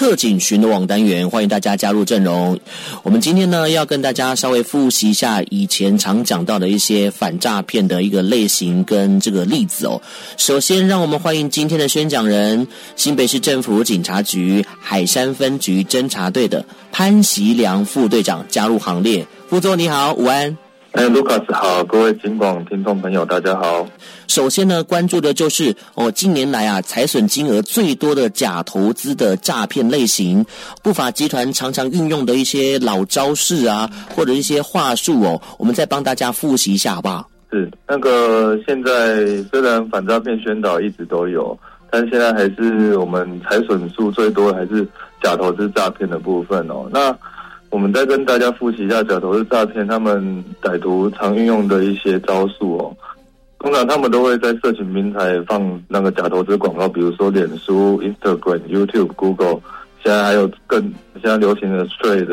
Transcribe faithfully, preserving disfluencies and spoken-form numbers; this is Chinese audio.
特警巡逻网单元，欢迎大家加入阵容。我们今天呢要跟大家稍微复习一下以前常讲到的一些反诈骗的一个类型跟这个例子哦。首先让我们欢迎今天的宣讲人，新北市政府警察局海山分局侦查队的潘习良副队长加入行列。副座你好，午安。 哎，卢卡斯好，各位警广听众朋友大家好。 首先呢，关注的就是哦，近年来啊，财损金额最多的假投资的诈骗类型，不法集团常常运用的一些老招式啊，或者一些话术哦，我们再帮大家复习一下好不好？ 是，那个现在虽然反诈骗宣导一直都有，但现在还是我们财损数最多的还是假投资诈骗的部分哦。那我们再跟大家复习一下假投资诈骗他们歹徒常运用的一些招数哦。通常他们都会在社群平台放那个假投资广告，比如说脸书、Instagram、YouTube、Google， 现在还有更现在流行的 Threads